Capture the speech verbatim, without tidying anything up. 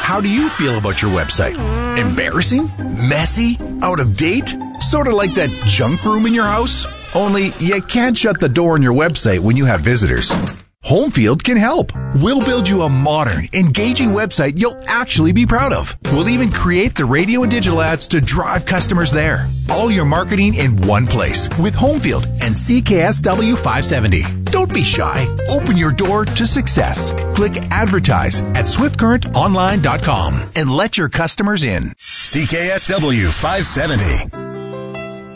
How do you feel about your website? Embarrassing? Messy? Out of date? Sort of like that junk room in your house? Only you can't shut the door on your website when you have visitors. Homefield can help. We'll build you a modern, engaging website you'll actually be proud of. We'll even create the radio and digital ads to drive customers there. All your marketing in one place with Homefield and C K S W five seventy. Don't be shy. Open your door to success. Click advertise at swift current online dot com and let your customers in. C K S W five seventy.